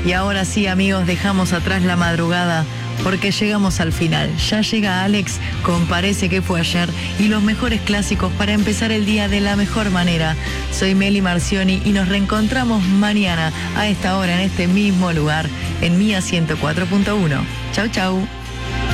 Y ahora sí, amigos, dejamos atrás la madrugada porque llegamos al final. Ya llega Alex con Parece que fue ayer y los mejores clásicos para empezar el día de la mejor manera. Soy Meli Marcioni y nos reencontramos mañana a esta hora en este mismo lugar en Mía 104.1. Chau, chau.